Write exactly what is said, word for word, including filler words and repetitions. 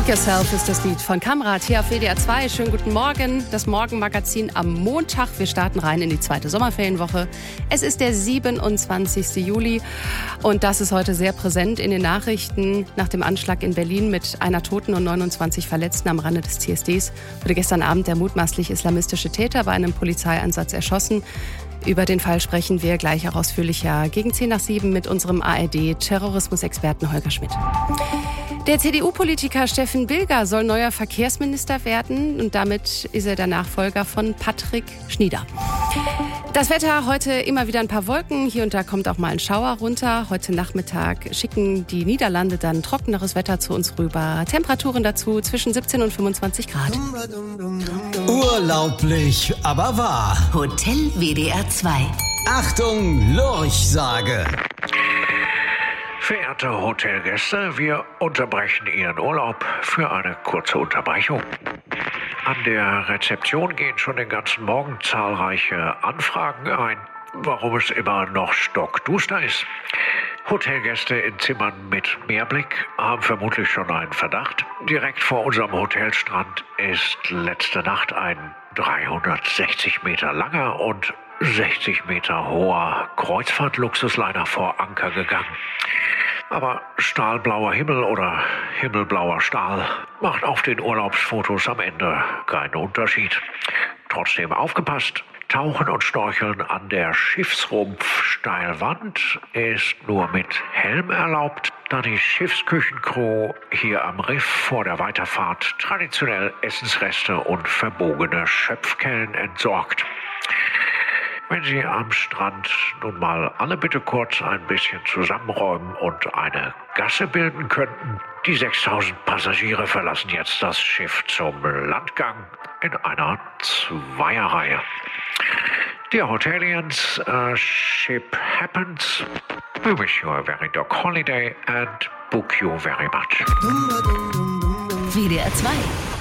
Work Yourself ist das Lied von Kamrat hier auf W D R zwei. Schönen guten Morgen, das Morgenmagazin am Montag. Wir starten rein in die zweite Sommerferienwoche. Es ist der siebenundzwanzigste Juli und das ist heute sehr präsent in den Nachrichten. Nach dem Anschlag in Berlin mit einer Toten und neunundzwanzig Verletzten am Rande des C S Ds wurde gestern Abend der mutmaßlich islamistische Täter bei einem Polizeieinsatz erschossen. Über den Fall sprechen wir gleich auch ausführlicher gegen zehn nach sieben mit unserem A R D-Terrorismusexperten Holger Schmidt. Der C D U-Politiker Steffen Bilger soll neuer Verkehrsminister werden und damit ist er der Nachfolger von Patrick Schnieder. Das Wetter, heute immer wieder ein paar Wolken, hier und da kommt auch mal ein Schauer runter. Heute Nachmittag schicken die Niederlande dann trockeneres Wetter zu uns rüber. Temperaturen dazu zwischen siebzehn und fünfundzwanzig Grad. Urlaublich, aber wahr. Hotel W D R zwei. Achtung, Lurchsage. Verehrte Hotelgäste, wir unterbrechen Ihren Urlaub für eine kurze Unterbrechung. An der Rezeption gehen schon den ganzen Morgen zahlreiche Anfragen ein, warum es immer noch stockduster ist. Hotelgäste in Zimmern mit Meerblick haben vermutlich schon einen Verdacht. Direkt vor unserem Hotelstrand ist letzte Nacht ein dreihundertsechzig Meter langer und sechzig Meter hoher Kreuzfahrt-Luxusliner vor Anker gegangen. Aber stahlblauer Himmel oder himmelblauer Stahl macht auf den Urlaubsfotos am Ende keinen Unterschied. Trotzdem aufgepasst, Tauchen und Schnorcheln an der Schiffsrumpfsteilwand ist nur mit Helm erlaubt, da die Schiffsküchencrew hier am Riff vor der Weiterfahrt traditionell Essensreste und verbogene Schöpfkellen entsorgt. Wenn Sie am Strand nun mal alle bitte kurz ein bisschen zusammenräumen und eine Gasse bilden könnten. Die sechstausend Passagiere verlassen jetzt das Schiff zum Landgang in einer Zweierreihe. Dear Hotelians, uh, ship happens. We wish you a very dog holiday and book you very much. W D R zwei.